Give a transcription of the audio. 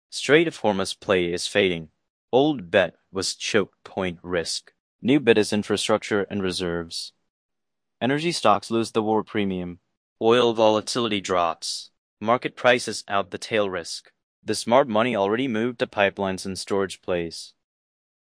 Straight Formus play is fading. Old bet was choke point risk. New bet is infrastructure and reserves. Energy stocks lose the war premium. Oil volatility drops. Market prices out the tail risk. The smart money already moved to pipelines and storage plays.